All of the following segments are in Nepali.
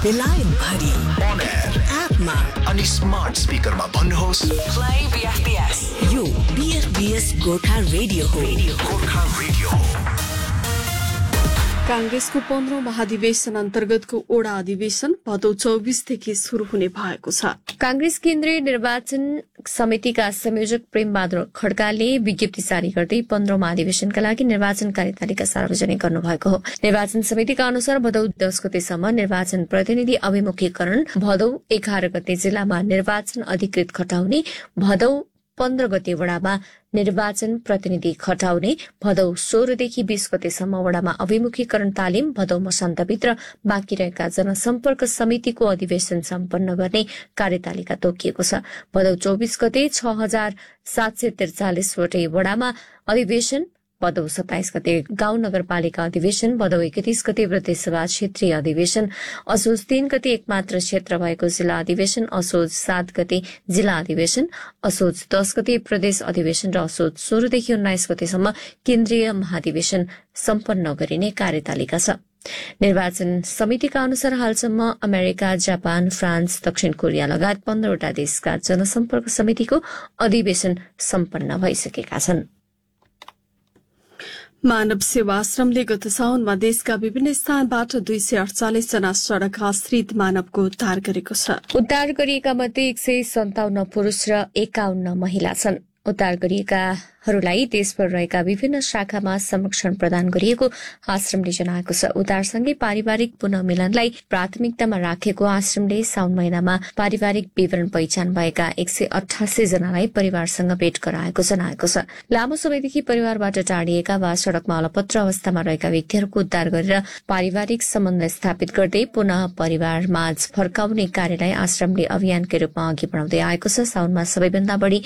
बेलायतभरि on air एपमा अनि स्मार्ट स्पिकरमा भन्नुहोस् प्ले बीएफबीएस। यो बीएफबीएस गोर्खा रेडियो हो। गोर्खा रेडियो। कांग्रेसको 15औं महाधिवेशन अन्तर्गतको ओडा अधिवेशन भदौ 24 देखि शुरू हुने भएको छ। कांग्रेस केन्द्रीय निर्वाचन समितिका संयोजक प्रेमबहादुर खड्काले विज्ञप्ति जारी गर्दै 15औं महाधिवेशनका लागि निर्वाचन कार्यतालिका सार्वजनिक गर्नुभएको हो। निर्वाचन समितिका अनुसार भदौ 10 गतेसम्म निर्वाचन प्रतिनिधि अभिमुखीकरण, भदौ 11 गते जिल्लामा निर्वाचन अधिकृत खटाउने, भदौ 15 गते वडामा निर्वाचन प्रतिनिधि खटाउने, भदौ 16 देखि 20 गतेसम्म वडामा अभिमुखीकरण तालिम, भदौ मसान्तभित्र बाँकी रहेका जनसम्पर्क समितिको अधिवेशन सम्पन्न गर्ने कार्यतालिका तोकिएको छ। भदौ 24 गते 6743 वटै वडामा अधिवेशन, भदौ 27 गते गाउँ नगरपालिका अधिवेशन, भदौ 31 गते प्रदेशसभा क्षेत्रीय अधिवेशन, असोज 3 गते एकमात्र क्षेत्र भएको जिल्ला अधिवेशन, असोज 7 गते जिल्ला अधिवेशन, असोज 10 गते प्रदेश अधिवेशन र असोज 16 देखि 19 गतेसम्म केन्द्रीय महाधिवेशन सम्पन्न गरिने कार्यतालिका छ। निर्वाचन समितिका अनुसार हालसम्म अमेरिका, जापान, फ्रान्स, दक्षिण कोरिया लगायत 15वटा देशका जनसम्पर्क समितिको अधिवेशन सम्पन्न भइसकेका छन्। मानव सेवा आश्रमले गत साउनमा देशका विभिन्न स्थानबाट 248 जना सड़क आश्रित मानवको उद्धार गरेको छ। उद्धार गरिएका मध्ये 157 पुरूष र 51 महिला छन्। उद्धार गरिएकाहरूलाई देशभर रहेका विभिन्न शाखामा संरक्षण प्रदान गरिएको आश्रमले जनाएको छ। उद्धारसँगै पारिवारिक पुनर्मिलनलाई प्राथमिकतामा राखेको आश्रमले साउन महिनामा पारिवारिक विवरण पहिचान भएका 188 जनालाई परिवारसँग भेट गराएको जनाएको छ। लामो समयदेखि परिवारबाट टाढिएका वा सड़कमा अलपत्र अवस्थामा रहेका व्यक्तिहरूको उद्धार गरेर पारिवारिक सम्बन्ध स्थापित गर्दै पुनः परिवारमाझ फर्काउने कार्यलाई आश्रमले अभियानकै रूपमा अघि बढाउँदै आएको छ। साउनमा सबैभन्दा बढ़ी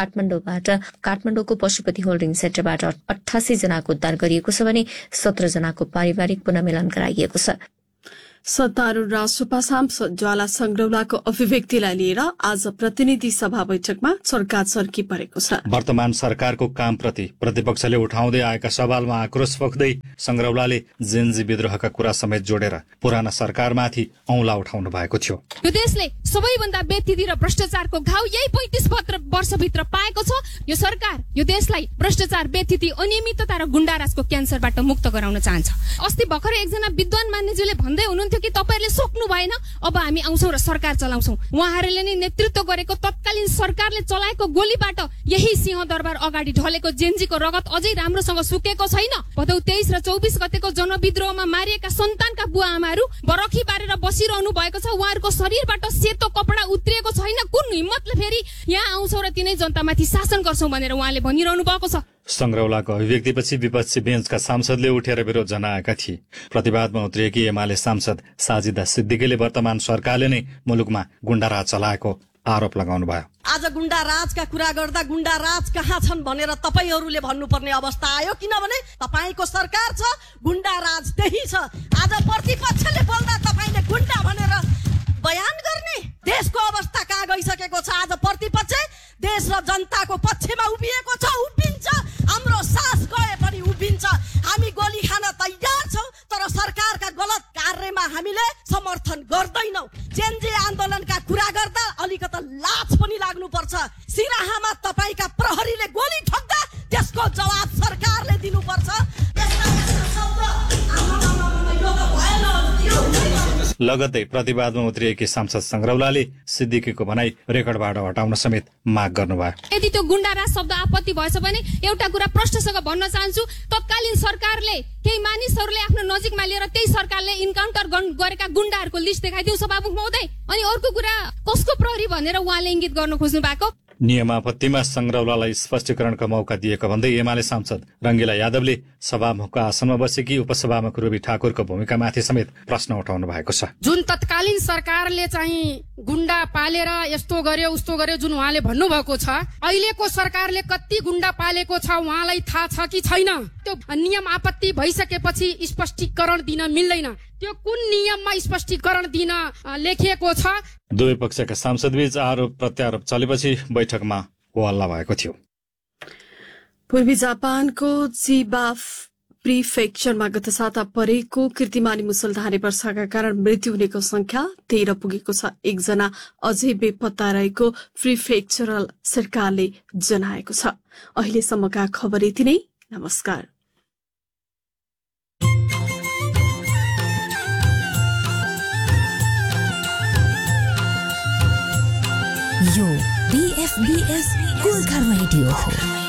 काठमाडौँको पशुपति होल्डिङ सेन्टरबाट 88 जनाको उद्धार गरिएको छ भने 17 जनाको पारिवारिक पुनर्मिलन गराइएको छ। सत्तारूढ़ राष्ट्रपा सांसद ज्वाला संग्रौलाको अभिव्यक्तिलाई लिएर आज प्रतिनिधि सभा बैठकमा चर्काचर्की परेको छ। वर्तमान सरकारको कामप्रति प्रतिपक्षले उठाउँदै आएका सवालमा आक्रोश पोख्दै संग्रौलाले जेनजी विद्रोहका कुरा समेत जोडेर पुराना सरकारमाथि औंला उठाउनु भएको थियो। यो देशले सबैभन्दा बेथिति र भ्रष्टाचारको घाउ यही 35 वर्षभित्र पाएको छ। यो सरकार यो देशलाई भ्रष्टाचार, बेथिति, अनियमितता र गुण्डाराजको क्यान्सरबाट मुक्त गराउन चाहन्छ। अस्ति भर्खर एकजना विद्वान मान्यज्यूले भन्दै हुनुहुन्थ्यो कि तपाईहरुले सोच्नु भएन, अब हामी आउँछौं र सरकार चलाउँछौं। उहाँहरूले नै नेतृत्व गरेको तत्कालीन सरकारले चलाएको गोलीबाट यही सिंहदरबार अगाडि ढलेको जेनजीको रगत अझै राम्रोसँग सुकेको छैन। भदौ 23 र 24 गतेको जनविद्रोहमा मारिएका सन्तानका बुवा आमाहरू बरखी बारेर बसिरहनु भएको छ। उहाँहरूको शरीरबाट सेतो कपडा उत्रिएको छैन। कुन हिम्मतले फेरि यहाँ आउँछौं र तिनै जनतामाथि शासन गर्छौं भनेर उहाँले भनिरहनु भएको छ। संग्रौलाको अभिव्यक्तिपछि विपक्षी बेन्चका सांसदले उठेर विरोध जनाएका थिए। प्रतिवादमा उत्रिएकी एमाले सांसद साजिदा सिद्दिकीले वर्तमान सरकारले नै मुलुकमा गुण्डाराज चलाएको आरोप लगाउनुभयो। आज गुण्डा राजका कुरा गर्दा गुण्डा राज कहाँ छन् भनेर तपाईहरूले भन्नुपर्ने अवस्था आयो, किनभने तपाईको सरकार छ, गुण्डा राज त्यही छ। आज प्रतिपक्षले बोल्दा तपाईले गुण्डा भनेर बयान गर्ने? देशको अवस्था कहाँ गइसकेको छ। आज प्रतिपक्ष देश र जनताको पक्षमा उभिएको छ, उभिन्छ। हाम्रो सास गए पनि उभिन्छ। हामी गोली खान तयार छौं, तर सरकारका गलत कार्यमा हामीले समर्थन गर्दैनौं। जेनजी आन्दोलनका कुरा गर्दा अलिकति लाज पनि लाग्नुपर्छ। सिराहामा तपाईका प्रहरीले गोली ठोक्दा त्यसको जवाब सरकारले दिनुपर्छ। लगत्तै प्रतिवादमा उत्रिएकी सांसद संग्रौलाले सिद्दिकीको भनाई रेकर्डबाट हटाउन समेत माग गर्नुभयो। यदि त्यो गुण्डाराज शब्द आपत्ति भएछ भने एउटा कुरा प्रश्नसँग भन्न चाहन्छु, तत्कालीन सरकारले केही मानिसहरूले आफ्नो नजिकमा लिएर त्यही सरकारले इन्काउन्टर गरेका गुण्डाहरूको लिस्ट देखाइदियो सभामुख महोदय। अनि अर्को कुरा कसको प्रहरी भनेर उहाँले इंगित गर्न खोज्नु भएको? नियमापत्तिमा संग्रौलालाई स्पष्टीकरणको मौका दिएको भन्दै एमाले सांसद रंगिला यादवले सभामुखको आसनमा बसेकी उपसभामुख रुबी ठाकुरको भूमिकामाथि समेत प्रश्न उठाउनु भएको छ। जुन तत्कालीन सरकारले चाहिँ गुण्डा पालेर यस्तो गर्यो उस्तो गर्यो जुन उहाँले भन्नुभएको छ, अहिलेको सरकारले कति गुण्डा पालेको छ उहाँलाई थाहा छ कि छैन? त्यो नियम आपत्ति भइसकेपछि स्पष्टीकरण दिन मिल्दैन। त्यो कुन नियममा स्पष्टीकरण दिन लेखिएको छ? दुवै पक्षका सांसदबीच आरोप प्रत्यारोप चलेपछि बैठकमा हो हल्ला भएको थियो। पूर्वी जापानको चिबा प्रिफेक्चरमा गत साता परेको कीर्तिमानी मुसलधारे वर्षाका कारण मृत्यु हुनेको संख्या 13 पुगेको छ। एकजना अझै बेपत्ता रहेको प्रिफेक्चरल सरकारले जनाएको छ। अहिलेसम्मका खबर यति नै। नमस्कार। यो BFBS गोर्खा रेडियो हो।